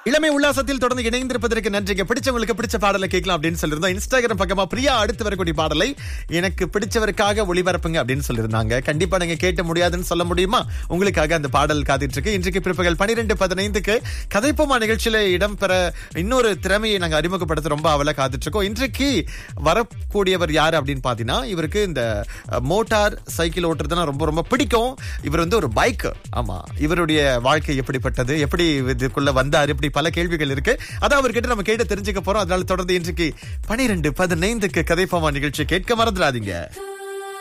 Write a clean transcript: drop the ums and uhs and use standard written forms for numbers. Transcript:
இளமை உல்லாசத்தில் தொடர்ந்து இணைந்திருப்பதற்கு நன்றிங்க. பிடிச்சவங்களுக்கு பிடிச்ச பாடலை கேட்கலாம் அப்படின்னு சொல்லியிருந்தோம். இன்ஸ்டாகிராம் பக்கமா பிரியா அடுத்து வரக்கூடிய பாடலை எனக்கு பிடிச்சவருக்காக ஒளிபரப்புங்க அப்படின்னு சொல்லியிருந்தாங்க. கண்டிப்பா நீங்க கேட்ட முடியாதுன்னு சொல்ல முடியுமா? உங்களுக்காக அந்த பாடல் காத்துட்டு இருக்கு. இன்றைக்கு பிற்பகல் 12:15 கதைப்போமா நிகழ்ச்சியில இடம்பெற இன்னொரு திறமையை நாங்க அறிமுகப்படுத்த ரொம்ப அவல காத்துட்டு இருக்கோம். இன்றைக்கு வரக்கூடியவர் யாரு அப்படின்னு பாத்தீங்கன்னா, இவருக்கு இந்த மோட்டார் சைக்கிள் ஓட்டுறதுனா ரொம்ப ரொம்ப பிடிக்கும். இவர் ஒரு பைக். ஆமா, இவருடைய வாழ்க்கை எப்படிப்பட்டது, எப்படி இதுக்குள்ள வந்தார், இப்படி பல கேள்விகள் இருக்கு. அதான் அவர்கிட்ட நம்ம கேட்டு தெரிஞ்சுக்க போறோம். அதனால தொடர்ந்து இன்றைக்கு 12:15 கதைப்போமா நிகழ்ச்சி கேட்க மறந்துடாதீங்க.